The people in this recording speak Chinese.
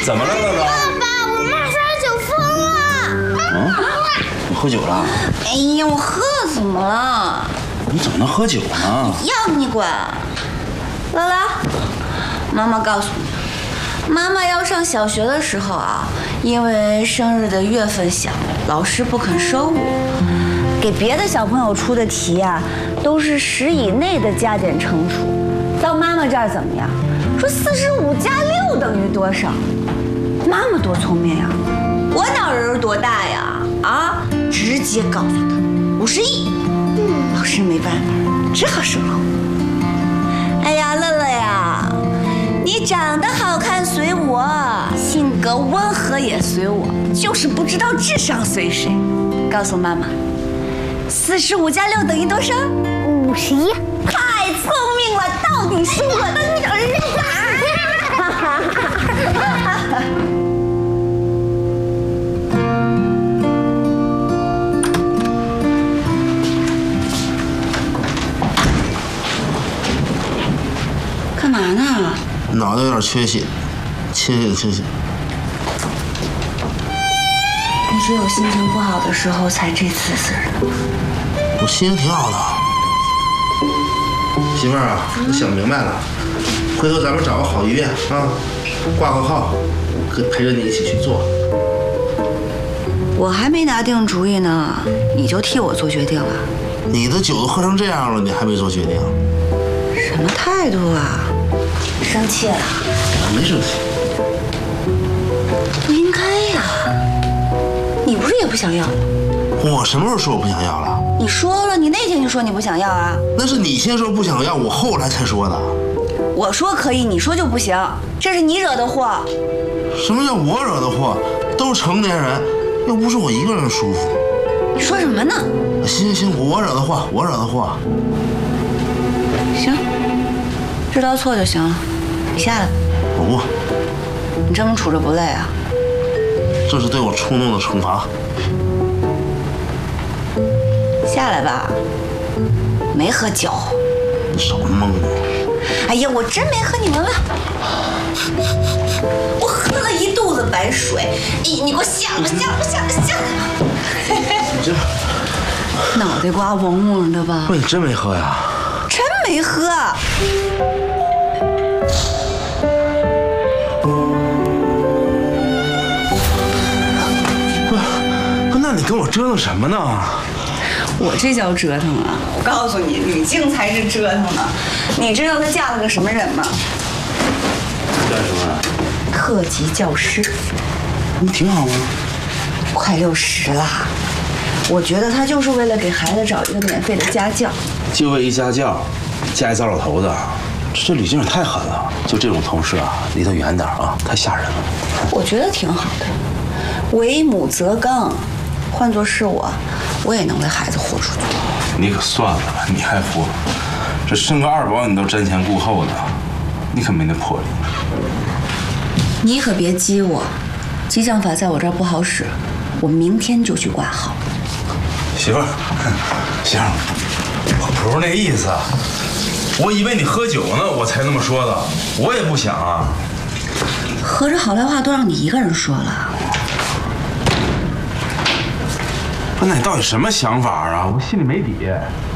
怎么了，乐乐？ 爸，我马上就疯了。 你喝酒了？ 哎呀，我喝了怎么了？ 你怎么能喝酒呢？ 要你管！乐乐，妈妈告诉你，妈妈要上小学的时候啊，因为生日的月份小，老师不肯收我。给别的小朋友出的题啊，都是10以内的加减乘除，到妈妈这儿怎么样？说45加6等于多少？妈妈多聪明呀，我脑仁多大呀？啊，直接告诉他51。老师没办法，只好收了。哎呀，乐乐呀，你长得好看随我，性格温和也随我，就是不知道智商随谁。告诉妈妈，45加6等于多少 ？51。 太聪明了，到底是我的女儿啊！干嘛呢？ 脑袋有点缺血，缺血。 你只有心情不好的时候才这次事儿。 我心情挺好的。媳妇儿啊，我想明白了，回头咱们找个好医院啊，挂个号，可陪着你一起去做。 我还没拿定主意呢，你就替我做决定了？ 你的酒都喝成这样了，你还没做决定？ 什么态度啊？生气了？ 我没生气。 不应该呀！你不是也不想要吗？ 我什么时候说我不想要了？ 你说了，你那天就说你不想要啊。 那是你先说不想要，我后来才说的。 我说可以，你说就不行，这是你惹的祸。 什么叫我惹的祸？都是成年人，又不是我一个人舒服。 你说什么呢？ 行，我惹的祸，我惹的祸。 行，知道错就行了。你下来吧。 我不。 你这么杵着不累啊？ 这是对我冲动的惩罚。 下来吧。没喝酒。 你少蒙我。 哎呀，我真没喝，你闻闻。我喝了一肚子白水。哎，你给我下来吧，下来吧，下来吧，下来吧。 你这脑袋瓜嗡嗡的吧？ 不，你真没喝呀？ 真没喝。 不，那你跟我折腾什么呢？ 我这叫折腾啊！我告诉你，吕静才是折腾呢。你知道她嫁了个什么人吗？ 干什么？ 特级教师。 你挺好吗？ 快60了，我觉得她就是为了给孩子找一个免费的家教。 就为一家教，嫁一糟老头子，这吕静太狠了。就这种同事啊，离他远点啊，太吓人了。 我觉得挺好的，为母则刚。换作是我，我也能为孩子豁出去。 你可算了吧，你还活？这生个2宝你都瞻前顾后的，你可没那魄力。 你可别激我，激将法在我这儿不好使，我明天就去挂号。 媳妇儿，行，我不是那意思，我以为你喝酒呢，我才那么说的。我也不想啊。 合着好赖话都让你一个人说了。 那你到底什么想法啊？我心里没底。